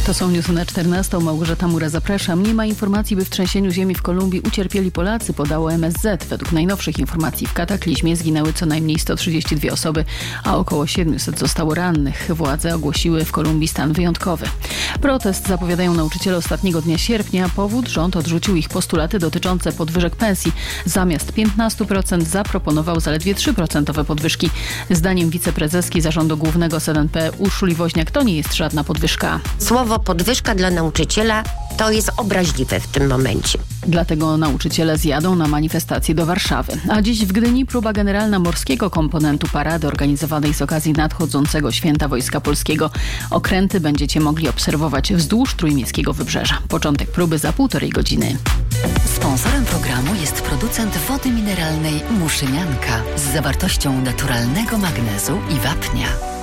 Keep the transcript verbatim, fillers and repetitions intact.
To są newsy na czternastą. Małgorzata Mura, zapraszam. Nie ma informacji, by w trzęsieniu ziemi w Kolumbii ucierpieli Polacy, podało M S Z. Według najnowszych informacji w kataklizmie zginęły co najmniej sto trzydzieści dwie osoby, a około siedemset zostało rannych. Władze ogłosiły w Kolumbii stan wyjątkowy. Protest zapowiadają nauczyciele ostatniego dnia sierpnia. Powód: rząd odrzucił ich postulaty dotyczące podwyżek pensji. Zamiast piętnaście procent zaproponował zaledwie trzy procent podwyżki. Zdaniem wiceprezeski Zarządu Głównego S N P Urszuli Woźniak to nie jest żadna podwyżka. Słowo podwyżka dla nauczyciela to jest obraźliwe w tym momencie. Dlatego nauczyciele zjadą na manifestację do Warszawy. A dziś w Gdyni próba generalna morskiego komponentu parady organizowanej z okazji nadchodzącego Święta Wojska Polskiego. Okręty będziecie mogli obserwować wzdłuż trójmiejskiego wybrzeża. Początek próby za półtorej godziny. Sponsorem programu jest producent wody mineralnej Muszynianka z zawartością naturalnego magnezu i wapnia.